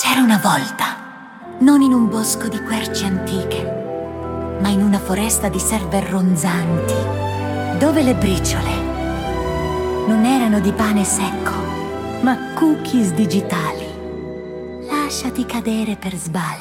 C'era una volta, non in un bosco di querce antiche, ma in una foresta di server ronzanti, dove le briciole non erano di pane secco, ma cookies digitali. Lasciati cadere per sbaglio